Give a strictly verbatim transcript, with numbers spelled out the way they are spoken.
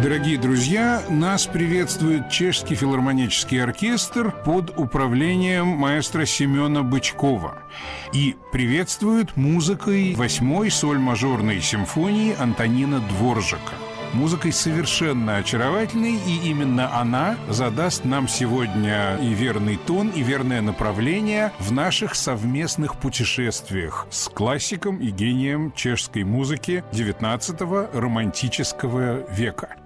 Дорогие друзья, нас приветствует Чешский филармонический оркестр под управлением маэстро Семена Бычкова. И приветствует музыкой восьмой соль-мажорной симфонии Антонина Дворжака. Музыкой совершенно очаровательной, и именно она задаст нам сегодня и верный тон, и верное направление в наших совместных путешествиях с классиком и гением чешской музыки девятнадцатого романтического века.